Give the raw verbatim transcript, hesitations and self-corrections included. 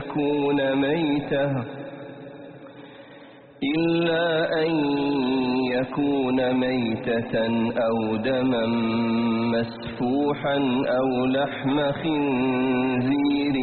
يكون ميتة إلا أن يكون ميتة أو دما مسفوحا أو لحم خنزير